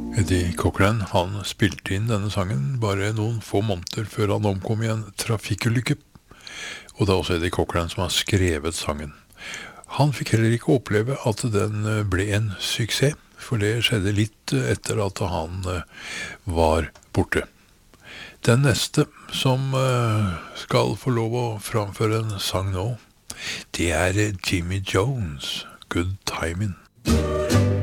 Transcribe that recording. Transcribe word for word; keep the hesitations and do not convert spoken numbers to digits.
Eddie Cochran, han spilte inn denne sangen bare noen få måneder før han omkom i en trafikkulykke. Og det er også Eddie Cochran som har skrevet sangen. Han fikk heller ikke oppleve at den ble en suksess, for det skjedde litt etter at han var borte. Den neste som skal få lov å framføre en sang nå, det er Jimmy Jones, Good Timing.